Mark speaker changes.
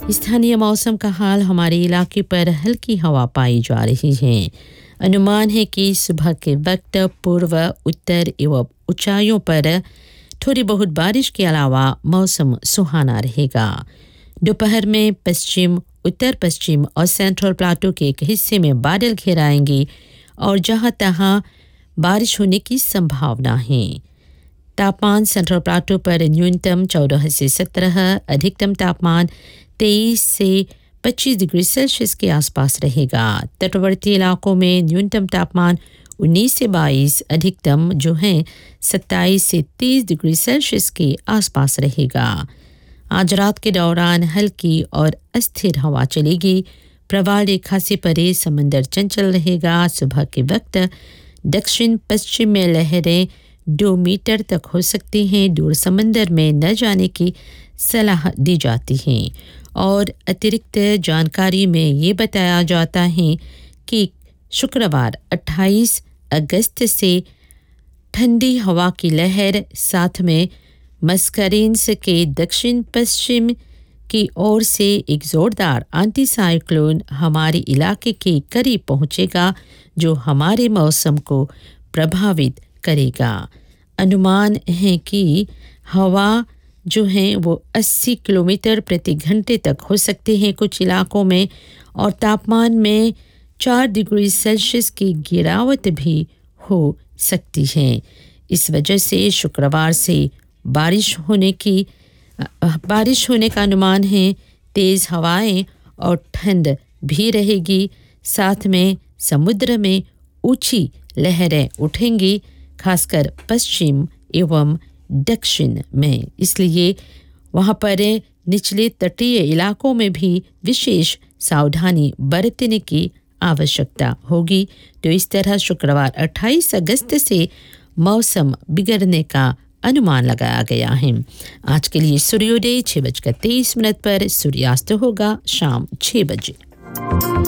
Speaker 1: स्थानीय मौसम का हाल हमारे इलाके पर हल्की हवा पाई जा रही है। अनुमान है कि सुबह के वक्त पूर्व, उत्तर एवं ऊंचाइयों पर थोड़ी बहुत बारिश के अलावा मौसम सुहाना रहेगा। दोपहर में पश्चिम, उत्तर पश्चिम और सेंट्रल प्लाटो के एक हिस्से में बादल घिर आएंगे और जहां तहां बारिश होने की संभावना है। तापमान सेंट्रल प्लाटो पर न्यूनतम 14 से 17, अधिकतम तापमान 23 से 25 डिग्री सेल्सियस के आसपास रहेगा। तटवर्ती इलाकों में न्यूनतम तापमान 19 से 22, अधिकतम जो है 27 से 30 डिग्री सेल्सियस के आसपास रहेगा। आज रात के दौरान हल्की और अस्थिर हवा चलेगी। प्रवाह रेखा से परे समंदर चंचल रहेगा। सुबह के वक्त दक्षिण पश्चिम में लहरें 2 मीटर तक हो सकती हैं। दूर समंदर में न जाने की सलाह दी जाती है। और अतिरिक्त जानकारी में ये बताया जाता है कि शुक्रवार 28 अगस्त से ठंडी हवा की लहर साथ में मस्करेंस के दक्षिण पश्चिम की ओर से एक जोरदार एंटी साइक्लोन हमारे इलाके के करीब पहुंचेगा, जो हमारे मौसम को प्रभावित करेगा। अनुमान है कि हवा जो है वो 80 किलोमीटर प्रति घंटे तक हो सकते हैं कुछ इलाकों में, और तापमान में 4 डिग्री सेल्सियस की गिरावट भी हो सकती है। इस वजह से शुक्रवार से बारिश होने का अनुमान है। तेज़ हवाएं और ठंड भी रहेगी। साथ में समुद्र में ऊंची लहरें उठेंगी, खासकर पश्चिम एवं दक्षिण में। इसलिए वहाँ पर निचले तटीय इलाकों में भी विशेष सावधानी बरतने की आवश्यकता होगी। तो इस तरह शुक्रवार 28 अगस्त से मौसम बिगड़ने का अनुमान लगाया गया है। आज के लिए सूर्योदय 6:23 पर, सूर्यास्त होगा शाम 6 बजे।